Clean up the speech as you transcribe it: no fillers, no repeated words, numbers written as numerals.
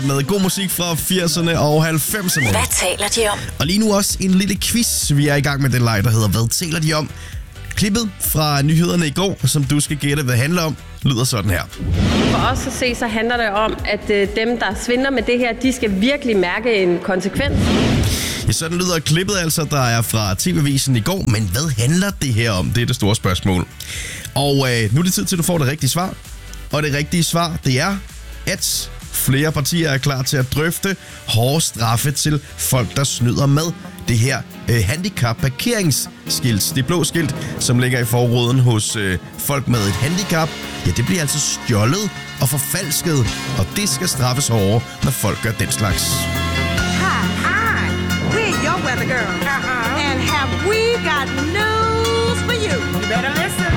med god musik fra 80'erne og 90'erne. Hvad taler de om? Og lige nu også en lille quiz. Vi er i gang med den leg, der hedder Hvad taler de om? Klippet fra nyhederne i går, som du skal gætte, hvad det handler om, lyder sådan her. For os at se, så handler det om, at dem, der svindler med det her, de skal virkelig mærke en konsekvens. Ja, sådan lyder klippet altså, der er fra TV-avisen i går. Men hvad handler det her om? Det er det store spørgsmål. Og nu er det tid til, at du får det rigtige svar. Og det rigtige svar, det er, at flere partier er klar til at drøfte hårde straffe til folk, der snyder med det her handicap-parkeringsskilt. Det blå skilt, som ligger i forruden hos folk med et handicap, ja, det bliver altså stjålet og forfalsket, og det skal straffes hårdere, når folk gør den slags. Hi, we're your weather girl. And have we got news for you? You better listen.